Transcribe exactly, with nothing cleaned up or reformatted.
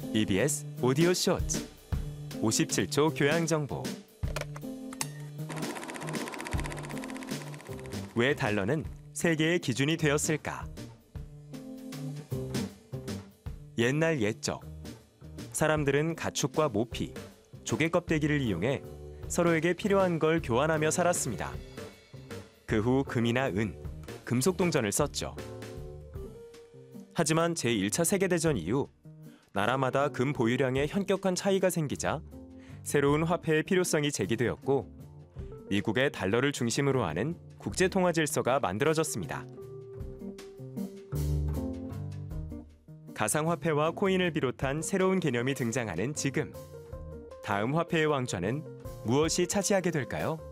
이비에스 오디오 쇼츠 오십칠 초 교양 정보. 왜 달러는 세계의 기준이 되었을까? 옛날 옛적 사람들은 가축과 모피, 조개 껍데기를 이용해 서로에게 필요한 걸 교환하며 살았습니다. 그 후 금이나 은, 금속 동전을 썼죠. 하지만 제일 차 세계대전 이후 나라마다 금 보유량에 현격한 차이가 생기자 새로운 화폐의 필요성이 제기되었고 미국의 달러를 중심으로 하는 국제통화 질서가 만들어졌습니다. 가상화폐와 코인을 비롯한 새로운 개념이 등장하는 지금, 다음 화폐의 왕좌는 무엇이 차지하게 될까요?